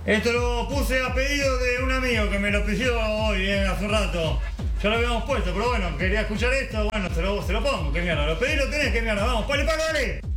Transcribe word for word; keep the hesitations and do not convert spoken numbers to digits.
Esto lo puse a pedido de un amigo que me lo pidió hoy, eh, hace un rato. Ya lo habíamos puesto, pero bueno, quería escuchar esto, bueno, se lo, se lo pongo, qué mierda. Lo pedí, lo tenés, qué mierda, vamos, pale, pale, dale.